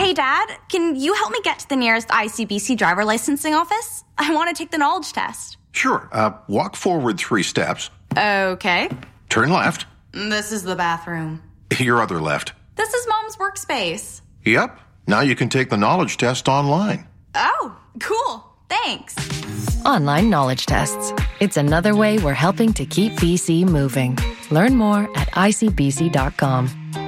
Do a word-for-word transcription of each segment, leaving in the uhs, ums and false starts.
Hey, Dad, can you help me get to the nearest I C B C driver licensing office? I want to take the knowledge test. Sure. Uh, walk forward three steps. Okay. Turn left. This is the bathroom. Your other left. This is Mom's workspace. Yep. Now you can take the knowledge test online. Oh, cool. Thanks. Online knowledge tests. It's another way we're helping to keep B C moving. Learn more at I C B C dot com.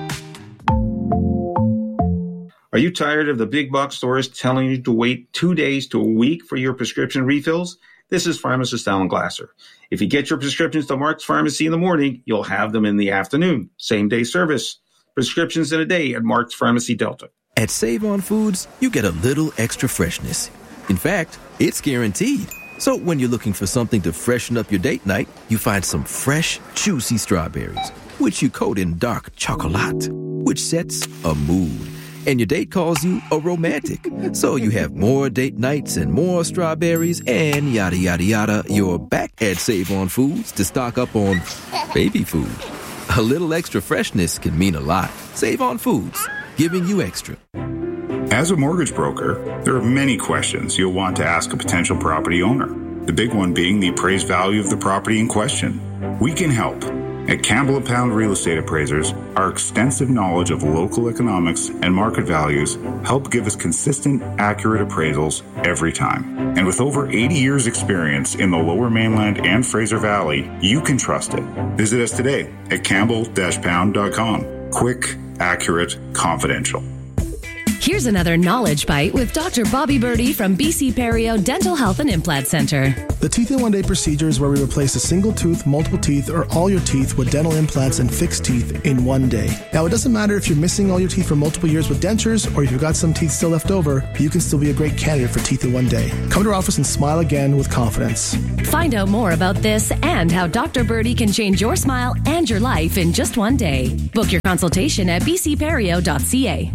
Are you tired of the big box stores telling you to wait two days to a week for your prescription refills? This is pharmacist Alan Glasser. If you get your prescriptions to Mark's Pharmacy in the morning, you'll have them in the afternoon. Same day service. Prescriptions in a day at Mark's Pharmacy Delta. At Save On Foods, you get a little extra freshness. In fact, it's guaranteed. So when you're looking for something to freshen up your date night, you find some fresh, juicy strawberries, which you coat in dark chocolate, which sets a mood. And your date calls you a romantic. So you have more date nights and more strawberries and yada, yada, yada. You're back at Save On Foods to stock up on baby food. A little extra freshness can mean a lot. Save On Foods, giving you extra. As a mortgage broker, there are many questions you'll want to ask a potential property owner. The big one being the appraised value of the property in question. We can help. At Campbell and Pound Real Estate Appraisers, our extensive knowledge of local economics and market values help give us consistent, accurate appraisals every time. And with over eighty years experience in the Lower Mainland and Fraser Valley, you can trust it. Visit us today at campbell dash pound dot com. Quick, accurate, confidential. Here's another knowledge bite with Doctor Bobby Birdie from B C Perio Dental Health and Implant Center. The Teeth in One Day procedure is where we replace a single tooth, multiple teeth, or all your teeth with dental implants and fixed teeth in one day. Now, it doesn't matter if you're missing all your teeth for multiple years with dentures or if you've got some teeth still left over, you can still be a great candidate for Teeth in One Day. Come to our office and smile again with confidence. Find out more about this and how Doctor Birdie can change your smile and your life in just one day. Book your consultation at b c perio dot c a.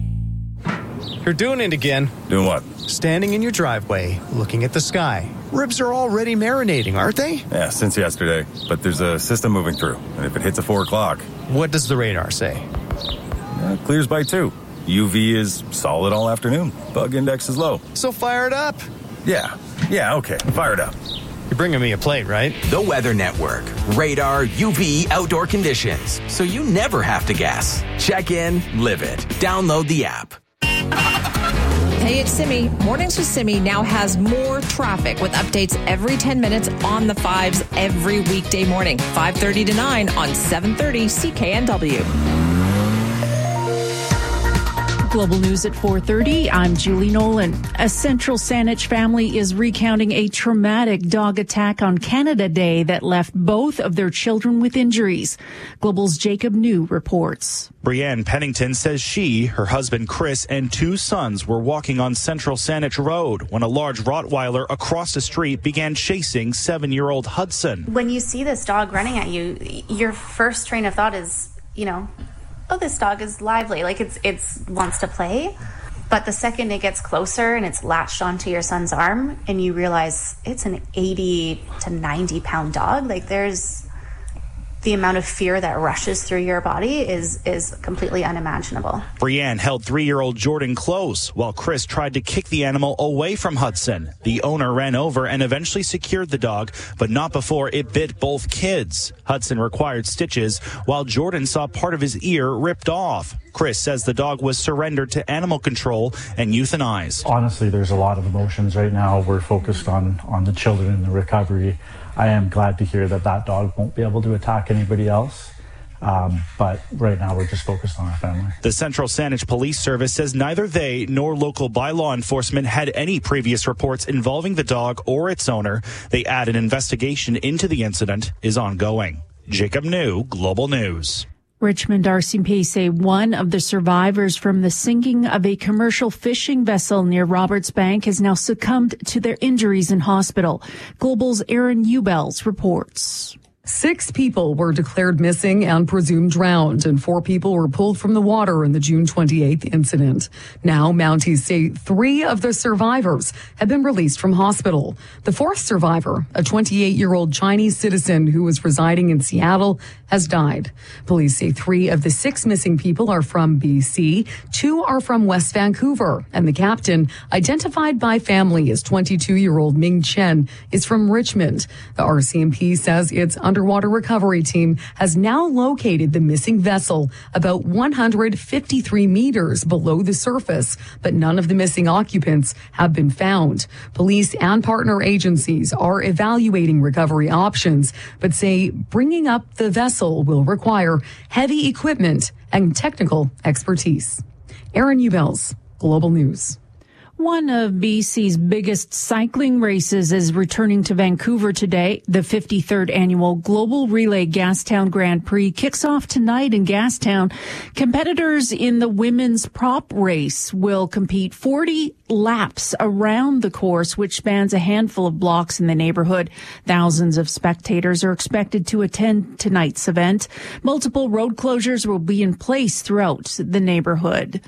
You're doing it again. Doing what? Standing in your driveway, looking at the sky. Ribs are already marinating, aren't they? Yeah, since yesterday. But there's a system moving through, and if it hits at four o'clock... What does the radar say? Uh, clears by two. U V is solid all afternoon. Bug index is low. So fire it up. Yeah. Yeah, okay. Fire it up. You're bringing me a plate, right? The Weather Network. Radar, U V, outdoor conditions. So you never have to guess. Check in, live it. Download the app. Hey, it's Simi. Mornings with Simi now has more traffic with updates every ten minutes on the fives every weekday morning. five thirty to nine on seven thirty C K N W. Global News at four thirty. I'm Julie Nolan. A Central Saanich family is recounting a traumatic dog attack on Canada Day that left both of their children with injuries. Global's Jacob New reports. Brianne Pennington says she, her husband Chris, and two sons were walking on Central Saanich Road when a large Rottweiler across the street began chasing seven-year-old Hudson. When you see this dog running at you, your first train of thought is, you know, oh, this dog is lively, like it's it's wants to play. But the second it gets closer and it's latched onto your son's arm and you realize it's an eighty to ninety pound dog, like there's the amount of fear that rushes through your body is is completely unimaginable. Brianne held three-year-old Jordan close while Chris tried to kick the animal away from Hudson. The owner ran over and eventually secured the dog, but not before it bit both kids. Hudson required stitches while Jordan saw part of his ear ripped off. Chris says the dog was surrendered to animal control and euthanized. Honestly, there's a lot of emotions right now. We're focused on, on the children and the recovery. I am glad to hear that that dog won't be able to attack anybody else. Um, but right now we're just focused on our family. The Central Saanich Police Service says neither they nor local bylaw enforcement had any previous reports involving the dog or its owner. They add an investigation into the incident is ongoing. Jacob New, Global News. Richmond R C M P say one of the survivors from the sinking of a commercial fishing vessel near Roberts Bank has now succumbed to their injuries in hospital. Global's Aaron Ubels reports. Six people were declared missing and presumed drowned, and four people were pulled from the water in the June twenty-eighth incident. Now, Mounties say three of the survivors have been released from hospital. The fourth survivor, a twenty-eight-year-old Chinese citizen who was residing in Seattle, has died. Police say three of the six missing people are from B C, two are from West Vancouver, and the captain, identified by family as twenty-two-year-old Ming Chen, is from Richmond. The R C M P says its underwater recovery team has now located the missing vessel about one hundred fifty-three meters below the surface, but none of the missing occupants have been found. Police and partner agencies are evaluating recovery options, but say bringing up the vessel will require heavy equipment and technical expertise. Aaron Ubels, Global News. One of B C's biggest cycling races is returning to Vancouver today. The fifty-third annual Global Relay Gastown Grand Prix kicks off tonight in Gastown. Competitors in the women's prop race will compete forty laps around the course, which spans a handful of blocks in the neighborhood. Thousands of spectators are expected to attend tonight's event. Multiple road closures will be in place throughout the neighborhood.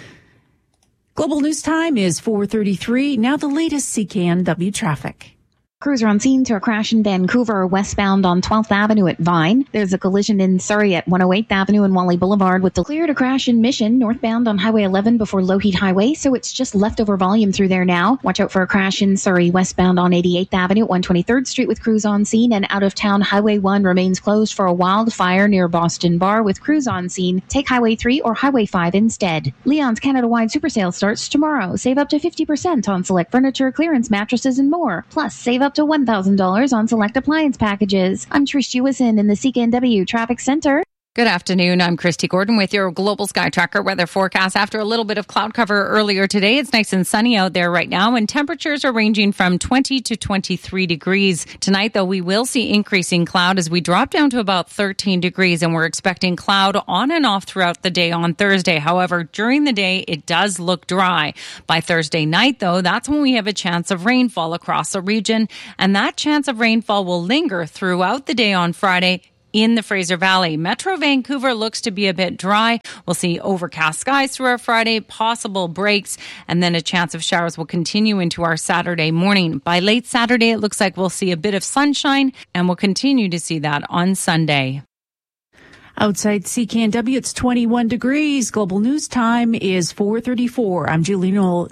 Global News Time is four thirty-three. Now the latest C K N W traffic. Crews are on scene to a crash in Vancouver, westbound on twelfth Avenue at Vine. There's a collision in Surrey at one oh eighth Avenue and Wally Boulevard with the clear to crash in Mission, northbound on Highway eleven before Lougheed Highway, so it's just leftover volume through there now. Watch out for a crash in Surrey, westbound on eighty-eighth Avenue at one twenty-third Street with crews on scene, and out of town Highway one remains closed for a wildfire near Boston Bar with crews on scene. Take Highway three or Highway five instead. Leon's Canada-wide super sale starts tomorrow. Save up to fifty percent on select furniture, clearance mattresses, and more. Plus, save up to one thousand dollars on select appliance packages. I'm Trish Jewison in the C K N W Traffic Center. Good afternoon. I'm Christy Gordon with your Global Sky Tracker weather forecast. After a little bit of cloud cover earlier today, it's nice and sunny out there right now, and temperatures are ranging from twenty to twenty-three degrees. Tonight, though, we will see increasing cloud as we drop down to about thirteen degrees, and we're expecting cloud on and off throughout the day on Thursday. However, during the day, it does look dry. By Thursday night, though, that's when we have a chance of rainfall across the region, and that chance of rainfall will linger throughout the day on Friday in the Fraser Valley. Metro Vancouver looks to be a bit dry. We'll see overcast skies through our Friday, possible breaks, and then a chance of showers will continue into our Saturday morning. By late Saturday, it looks like we'll see a bit of sunshine, and we'll continue to see that on Sunday. Outside C K N W, it's twenty-one degrees. Global News Time is four thirty-four. I'm Julie Knoll.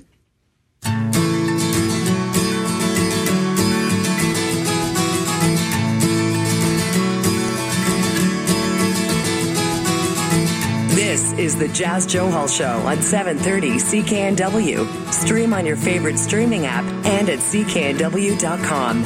This is the Jazz Johal Show on seven thirty C K N W. Stream on your favorite streaming app and at C K N W dot com.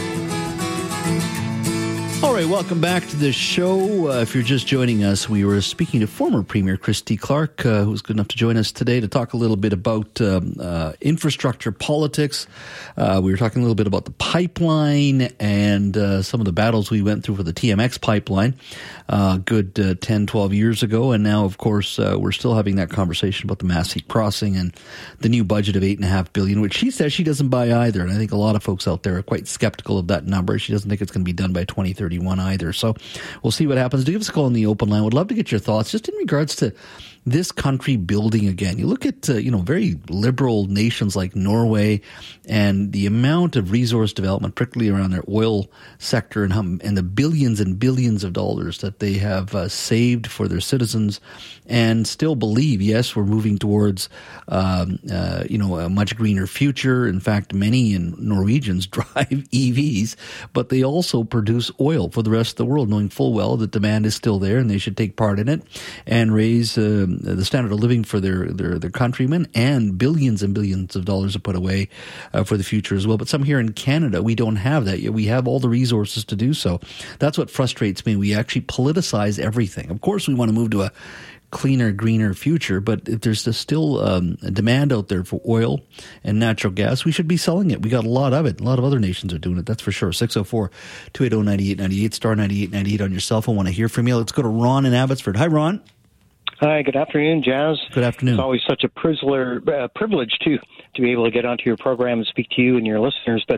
All right, welcome back to the show. Uh, if you're just joining us, we were speaking to former Premier Christy Clark, uh, who's good enough to join us today to talk a little bit about um, uh, infrastructure politics. Uh, we were talking a little bit about the pipeline and uh, some of the battles we went through for the T M X pipeline uh, good uh, ten, twelve years ago. And now, of course, uh, we're still having that conversation about the Massey Crossing and the new budget of eight point five billion dollars, which she says she doesn't buy either. And I think a lot of folks out there are quite skeptical of that number. She doesn't think it's going to be done by twenty thirty-one either. So we'll see what happens. Do give us a call on the open line. Would love to get your thoughts just in regards to this country building again. You look at, uh, you know, very liberal nations like Norway and the amount of resource development, particularly around their oil sector, and how, and the billions and billions of dollars that they have uh, saved for their citizens, and still believe, yes, we're moving towards, um, uh, you know, a much greener future. In fact, many in Norwegians drive E Vs, but they also produce oil for the rest of the world, knowing full well that demand is still there and they should take part in it and raise uh, the standard of living for their, their, their countrymen, and billions and billions of dollars to put away uh, for the future as well. But some here in Canada, we don't have that yet. We have all the resources to do so. That's what frustrates me. We actually politicize everything. Of course, we want to move to a cleaner, greener future, but if there's still um, a demand out there for oil and natural gas, we should be selling it. We got a lot of it. A lot of other nations are doing it, that's for sure. six oh four, two eight oh, nine eight nine eight, star ninety-eight ninety-eight on your cell phone. Want to hear from you. Let's go to Ron in Abbotsford. Hi, Ron. Hi, good afternoon, Jazz. Good afternoon. It's always such a privileged, uh, privilege to to be able to get onto your program and speak to you and your listeners. But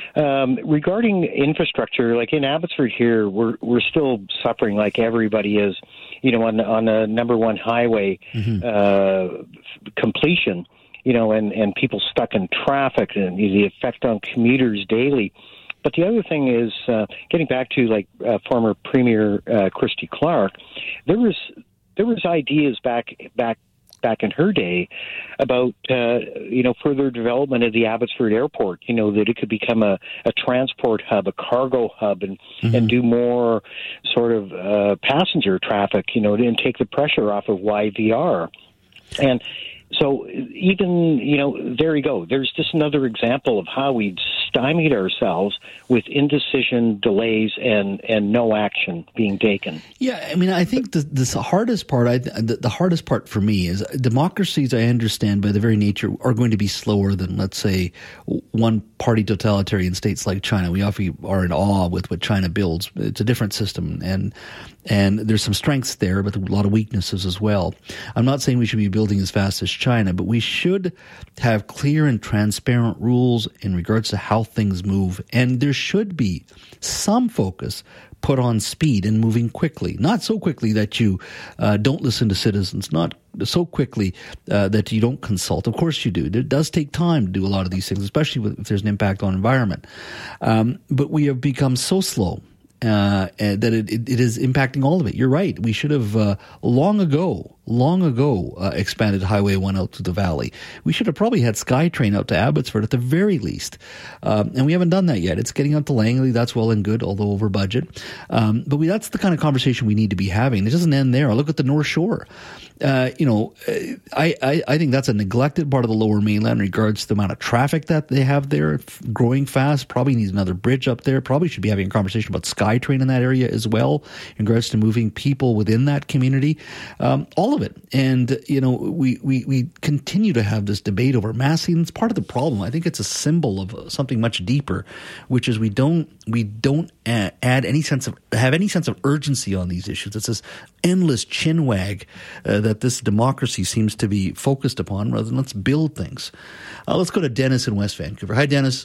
um, regarding infrastructure, like in Abbotsford here, we're we're still suffering like everybody is. You know, on on a number one highway mm-hmm. uh, completion. You know, and and people stuck in traffic and the effect on commuters daily. But the other thing is, uh, getting back to like uh, former Premier uh, Christy Clark, there was. There was ideas back back back in her day about uh, you know further development of the Abbotsford Airport. You know that it could become a, a transport hub, a cargo hub, and mm-hmm. and do more sort of uh, passenger traffic. You know, and take the pressure off of Y V R. And so even, you know, there you go. There's just another example of how we've stymied ourselves with indecision, delays, and, and no action being taken. Yeah, I mean, I think the, the hardest part, I, the, the hardest part for me is democracies, I understand, by the very nature, are going to be slower than, let's say, one-party totalitarian states like China. We often are in awe with what China builds. It's a different system, and and there's some strengths there, but a lot of weaknesses as well. I'm not saying we should be building as fast as China, but we should have clear and transparent rules in regards to how things move. And there should be some focus put on speed and moving quickly. Not so quickly that you uh, don't listen to citizens, not so quickly uh, that you don't consult. Of course you do. It does take time to do a lot of these things, especially if there's an impact on environment. Um, but we have become so slow Uh, that it, it, it is impacting all of it. You're right. We should have uh, long ago, long ago uh, expanded Highway one out to the valley. We should have probably had SkyTrain out to Abbotsford at the very least. Um, and we haven't done that yet. It's getting out to Langley. That's well and good, although over budget. Um, but we, that's the kind of conversation we need to be having. It doesn't end there. Look at the North Shore. Uh, you know, I, I, I think that's a neglected part of the Lower Mainland in regards to the amount of traffic that they have there, growing fast. Probably needs another bridge up there. Probably should be having a conversation about SkyTrain in that area as well, in regards to moving people within that community. Um, all of it. And, you know, we, we, we continue to have this debate over massing. It's part of the problem. I think it's a symbol of something much deeper, which is we don't, we don't add any sense of, have any sense of urgency on these issues. It's this endless chinwag uh, that this democracy seems to be focused upon, rather than let's build things. Uh, let's go to Dennis in West Vancouver. Hi, Dennis.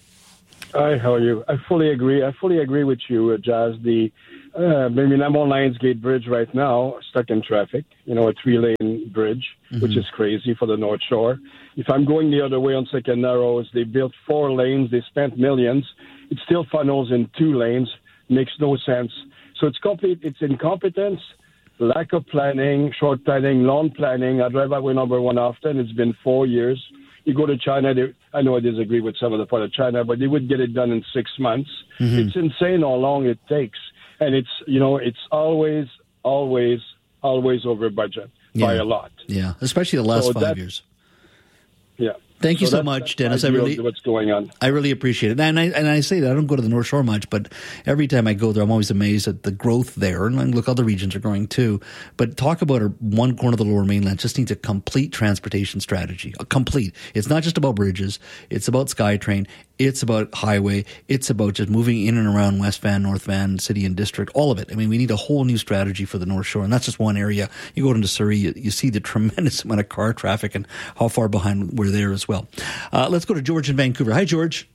Hi, how are you? I fully agree. I fully agree with you, uh, Jazz. The uh, I mean, I'm on Lions Gate Bridge right now, stuck in traffic. You know, a three-lane bridge, mm-hmm. which is crazy for the North Shore. If I'm going the other way on Second Narrows, they built four lanes. They spent millions. It still funnels in two lanes. Makes no sense. So it's complete. It's incompetence, lack of planning, short planning, long planning. I drive highway number one often. It's been four years. You go to China, they, I know I disagree with some of the part of China, but they would get it done in six months. Mm-hmm. It's insane how long it takes. And it's, you know, it's always, always, always over budget yeah. by a lot. Yeah, especially the last so five that, years. Yeah. Thank you so so that's, much, that's Dennis. I really, what's going on. I really appreciate it. And I, and I say that I don't go to the North Shore much, but every time I go there, I'm always amazed at the growth there. And look, other regions are growing too. But talk about a, one corner of the Lower Mainland just needs a complete transportation strategy. A complete. It's not just about bridges. It's about SkyTrain. It's about highway. It's about just moving in and around West Van, North Van, city and district, all of it. I mean, we need a whole new strategy for the North Shore. And that's just one area. You go into Surrey, you, you see the tremendous amount of car traffic and how far behind we're there as well. Uh, let's go to George in Vancouver. Hi, George.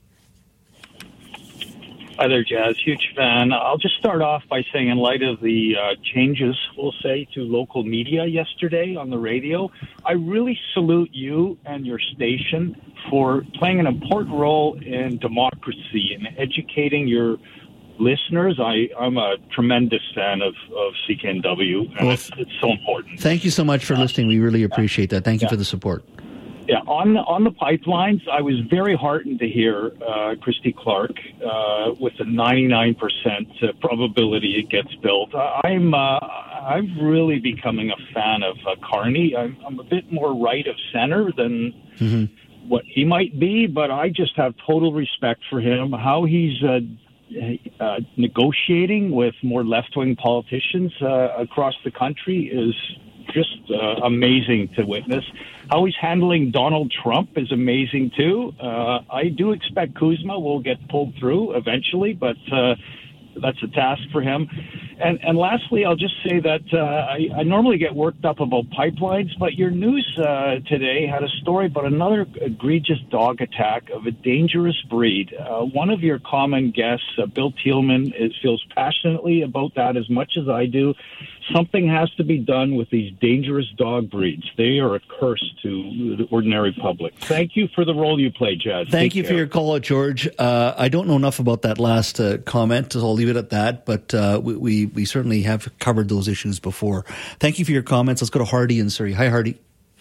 Hi there, Jazz. Huge fan. I'll just start off by saying, in light of the uh, changes, we'll say, to local media yesterday on the radio, I really salute you and your station for playing an important role in democracy and educating your listeners. I, I'm a tremendous fan of, of C K N W, and well, it's, it's so important. Thank you so much for listening. We really appreciate that. Thank you yeah. for the support. Yeah, on on the pipelines, I was very heartened to hear uh, Christy Clark uh, with a ninety-nine percent probability it gets built. I'm uh, I'm really becoming a fan of uh, Carney. I'm, I'm a bit more right of center than mm-hmm. what he might be, but I just have total respect for him. How he's uh, uh, negotiating with more left-wing politicians uh, across the country is just uh, amazing to witness. How he's handling Donald Trump is amazing, too. Uh, I do expect Kuzma will get pulled through eventually, but uh, that's a task for him. And, and lastly, I'll just say that uh, I, I normally get worked up about pipelines, but your news uh, today had a story about another egregious dog attack of a dangerous breed. Uh, one of your common guests, uh, Bill Thielman, is, feels passionately about that as much as I do. Something has to be done with these dangerous dog breeds. They are a curse to the ordinary public. Thank you for the role you play, Jazz. Thank Take you care. for your call, George. Uh, I don't know enough about that last uh, comment, so I'll leave it at that. But uh, we, we we certainly have covered those issues before. Thank you for your comments. Let's go to Hardy in Surrey. Hi, Hardy.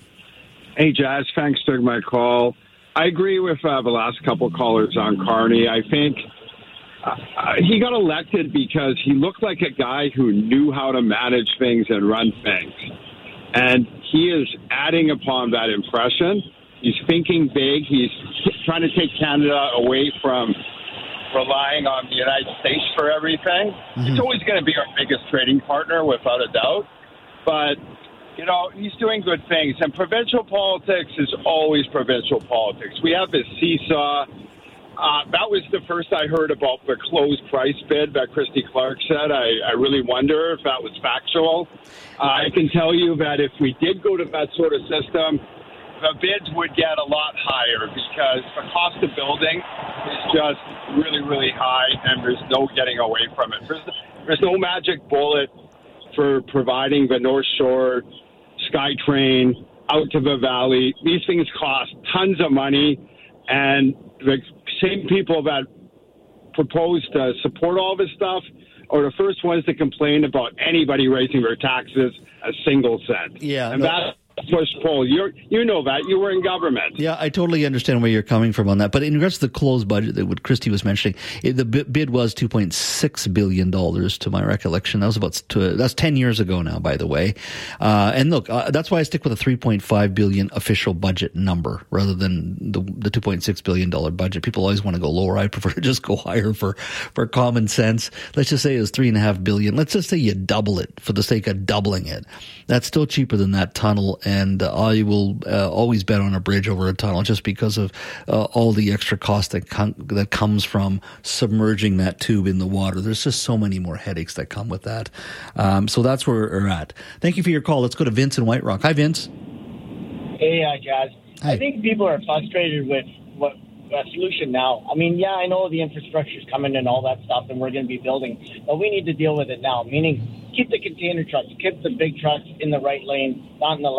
Hey, Jazz. Thanks for taking my call. I agree with uh, the last couple of callers on Carney. I think uh, he got elected because he looked like a guy who knew how to manage things and run things. And he is adding upon that impression. He's thinking big. He's trying to take Canada away from relying on the United States for everything. Mm-hmm. It's always going to be our biggest trading partner, without a doubt. But, you know, he's doing good things. And provincial politics is always provincial politics. We have this seesaw. Uh, that was the first I heard about the closed price bid that Christy Clark said. I, I really wonder if that was factual. Uh, I can tell you that if we did go to that sort of system, the bids would get a lot higher because the cost of building is just really, really high, and there's no getting away from it. There's, there's no magic bullet for providing the North Shore, SkyTrain, out to the valley. These things cost tons of money, and the same people that propose to support all this stuff are the first ones to complain about anybody raising their taxes a single cent. Yeah, and no. that push pull. You you know that. You were in government. Yeah, I totally understand where you're coming from on that. But in regards to the closed budget that what Christy was mentioning, it, the bid was two point six billion dollars to my recollection. That was about to, that's ten years ago now, by the way. Uh, and look, uh, that's why I stick with a three point five billion dollars official budget number rather than the, the two point six billion dollars budget. People always want to go lower. I prefer to just go higher for, for common sense. Let's just say it was three and a half billion. Let's just say you double it for the sake of doubling it. That's still cheaper than that tunnel. And uh, I will uh, always bet on a bridge over a tunnel just because of uh, all the extra cost that com- that comes from submerging that tube in the water. There's just so many more headaches that come with that. Um, so that's where we're at. Thank you for your call. Let's go to Vince in White Rock. Hi, Vince. Hey, uh, Jazz. Hi. I think people are frustrated with what a solution now. I mean, yeah, I know the infrastructure's coming and all that stuff, and we're going to be building, but we need to deal with it now, meaning keep the container trucks, keep the big trucks in the right lane, not in the